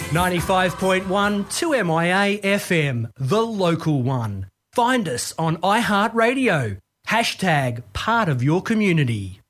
95.1 2MIA FM, the local one. Find us on iHeartRadio. # part of your community.